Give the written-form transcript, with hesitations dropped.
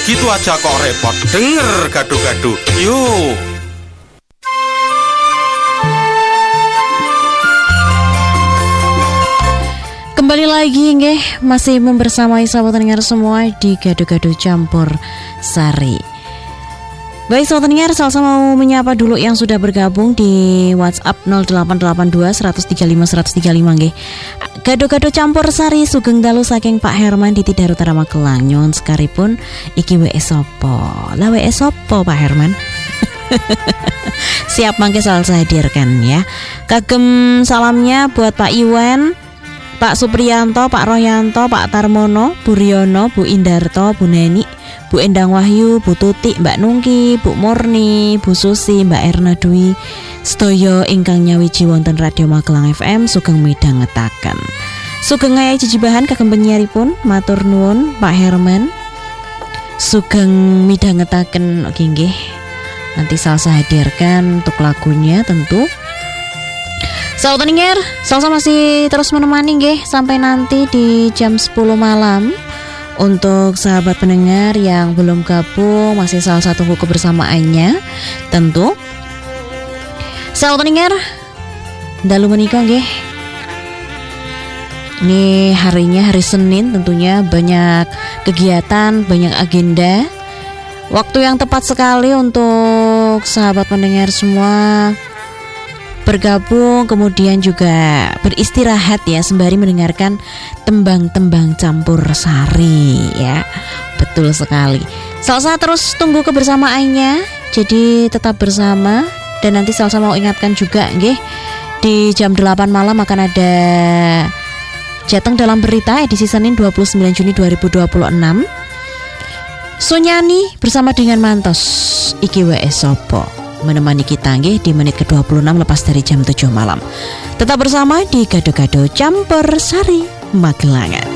Gitu aja kok repot. Denger gado-gado. Yuk. Kembali lagi nggih, masih membersamai sahabat pendengar semua di Gado-Gado Campur Sari. Baik sahabat pendengar, saya mau menyapa dulu yang sudah bergabung di WhatsApp 0882 135 135 nggih. Gado-Gado Campur Sari sugeng dalu saking Pak Herman di Tidar Utara Magelang. Nyon sekaripun iki WS sopo. Lah WS sopo Pak Herman? Siap mangke saya hadirkan ya. Kagem salamnya buat Pak Iwan, Pak Supriyanto, Pak Royanto, Pak Tarmono, Bu Riono, Bu Indarto, Bu Neni, Bu Endang Wahyu, Bu Tuti, Mbak Nungki, Bu Murni, Bu Susi, Mbak Erna Dwi, sedaya ingkang nyawiji wonten Radio Magelang FM sugeng midhangetaken. Sugeng ngayahi jejibahan kagem penyiaripun, matur nuwun Pak Herman. Sugeng midhangetaken nggih. Nanti saya hadirkan untuk lagunya tentu. Sahabat pendengar, Salsa masih terus menemani nggih sampai nanti di jam 10 malam. Untuk sahabat pendengar yang belum gabung, masih salah satu tunggu kebersamaannya tentu. Sahabat pendengar, dalu menika nggih. Ini harinya hari Senin, tentunya banyak kegiatan, banyak agenda. Waktu yang tepat sekali untuk sahabat pendengar semua bergabung, kemudian juga beristirahat ya, sembari mendengarkan tembang-tembang campur sari ya. Betul sekali. Salsa terus tunggu kebersamaannya, jadi tetap bersama. Dan nanti Salsa mau ingatkan juga nggih, di jam 8 malam akan ada Jateng Dalam Berita edisi Senin 29 Juni 2026. Sunyani bersama dengan Mantos iki WS sopo menemani kita nggih di menit ke-26 lepas dari jam 7 malam. Tetap bersama di Gado-Gado Campur Sari Magelangan.